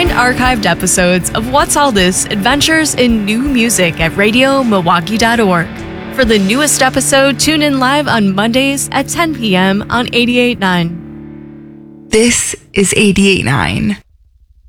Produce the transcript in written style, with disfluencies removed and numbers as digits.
Find archived episodes of What's All This Adventures in New Music at radiomilwaukee.org. For the newest episode, tune in live on Mondays at 10 p.m. on 88.9. This is 88.9.